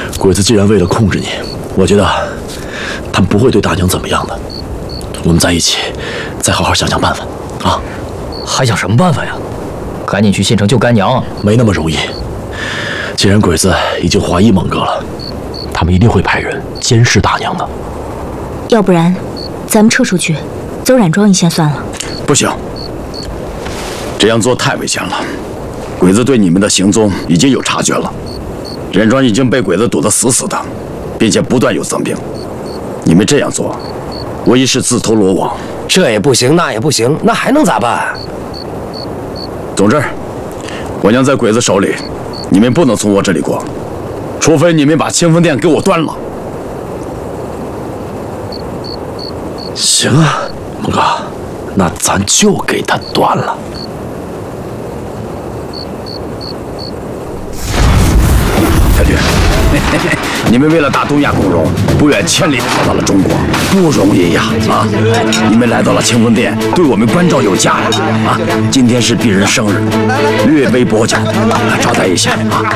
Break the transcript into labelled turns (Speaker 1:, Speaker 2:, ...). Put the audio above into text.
Speaker 1: 鬼子既然为了控制你，我觉得他们不会对大娘怎么样的。我们在一起，再好好想想办法啊！
Speaker 2: 还想什么办法呀？赶紧去县城救干娘。
Speaker 1: 没那么容易。既然鬼子已经怀疑蒙哥了，他们一定会派人监视大娘的。
Speaker 3: 要不然，咱们撤出去，走冉庄一线算了。
Speaker 4: 不行，这样做太危险了。鬼子对你们的行踪已经有察觉了，冉庄已经被鬼子堵得死死的，并且不断有增兵。你们这样做，无疑是自投罗网。
Speaker 5: 这也不行，那也不行，那还能咋办？
Speaker 4: 总之，我娘在鬼子手里，你们不能从我这里过，除非你们把清风殿给我端了。
Speaker 1: 行啊，蒙哥，那咱就给他端了。
Speaker 4: 太君，你们为了大东亚共荣，不远千里跑到了中国，不容易呀！啊，你们来到了清风殿，对我们关照有加呀！啊，今天是鄙人生日，略微薄酒，招待一下啊。